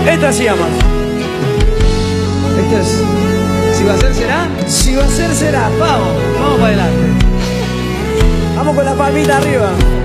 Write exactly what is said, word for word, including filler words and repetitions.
Esta se llama. Esta es. Si va a ser, será. Si va a ser, será. Vamos, vamos para adelante. Vamos con la palmita arriba.